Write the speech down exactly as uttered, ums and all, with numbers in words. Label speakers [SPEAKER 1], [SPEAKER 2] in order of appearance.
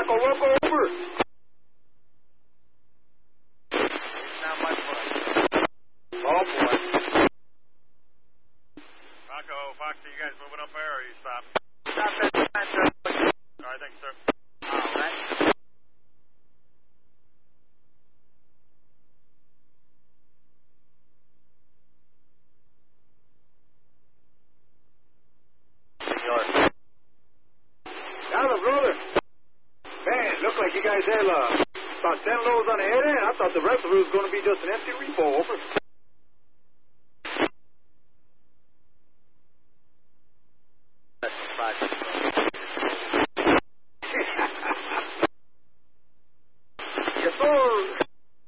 [SPEAKER 1] Rocco, look over.
[SPEAKER 2] Not much fun.
[SPEAKER 1] Oh, boy.
[SPEAKER 2] Rocco, Foxy, you guys moving up there, or are you stopped?
[SPEAKER 3] Stop that time, sir.
[SPEAKER 2] All right, thanks, sir.
[SPEAKER 3] All right.
[SPEAKER 1] Now, brother. Man, look like you guys had uh, about ten loads on the head end. I thought the rest of it was going to be just an empty repo. Over.
[SPEAKER 3] That's five.
[SPEAKER 1] Yes, sir.